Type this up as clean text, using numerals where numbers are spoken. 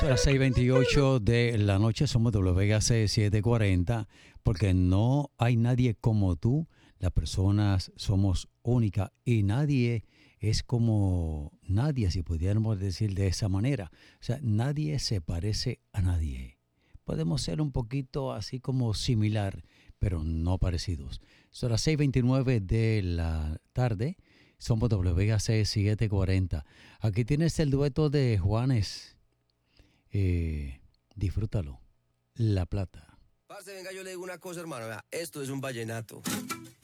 Son las 6:28 de la noche, somos WGAC 740, porque no hay nadie como tú. Las personas somos únicas y nadie es como nadie, si pudiéramos decir de esa manera. O sea, nadie se parece a nadie. Podemos ser un poquito así como similar, pero no parecidos. Son las 6:29 de la tarde, somos WGAC 740. Aquí tienes el dueto de Juanes. Disfrútalo. La Plata. Parce, venga, yo le digo una cosa, hermano. Vea, esto es un vallenato.